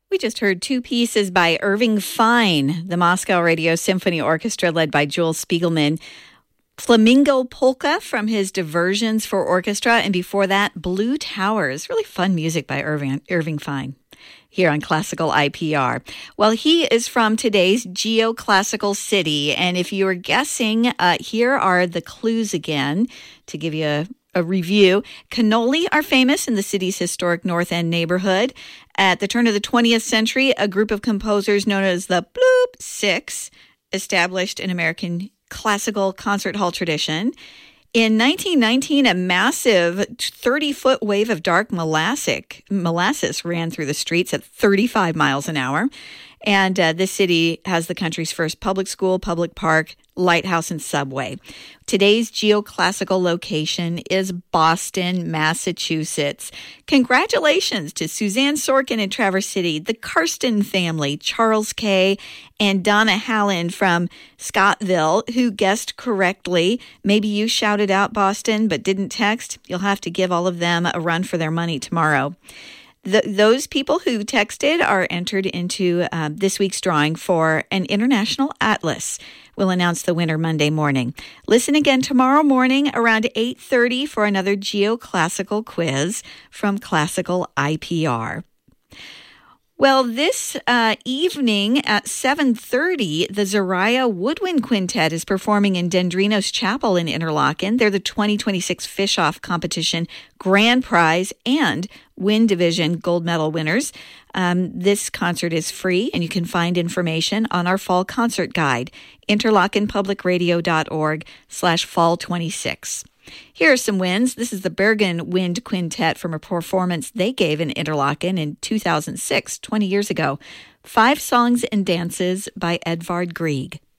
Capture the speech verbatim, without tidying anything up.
We just heard two pieces by Irving Fine, the Moscow Radio Symphony Orchestra led by Joel Spiegelman. Flamingo Polka from his Diversions for Orchestra, and before that, Blue Towers. Really fun music by Irving, Irving Fine here on Classical I P R. Well, he is from today's geoclassical city, and if you were guessing, uh, here are the clues again to give you a A review. Cannoli are famous in the city's historic North End neighborhood. At the turn of the twentieth century, a group of composers known as the Bloop Six established an American classical concert hall tradition. In nineteen nineteen, a massive thirty-foot wave of dark molasses, molasses ran through the streets at thirty-five miles an hour. And uh, this city has the country's first public school, public park, lighthouse, and subway. Today's geoclassical location is Boston, Massachusetts. Congratulations to Suzanne Sorkin in Traverse City, the Karsten family, Charles Kay, and Donna Hallen from Scottville, who guessed correctly. Maybe you shouted out Boston but didn't text. You'll have to give all of them a run for their money tomorrow. The, those people who texted are entered into uh, this week's drawing for an international atlas. We'll announce the winner Monday morning. Listen again tomorrow morning around eight thirty for another geoclassical quiz from Classical I P R. Well, this uh, evening at seven thirty, the Zariah Woodwind Quintet is performing in Dendrinos Chapel in Interlaken. They're the twenty twenty-six Fish-Off Competition Grand Prize and Wind Division Gold Medal winners. Um, this concert is free, and you can find information on our fall concert guide, interlakenpublicradio.org slash fall 26. Here are some wins. This is the Bergen Wind Quintet from a performance they gave in Interlaken in two thousand six, twenty years ago. Five Songs and Dances by Edvard Grieg.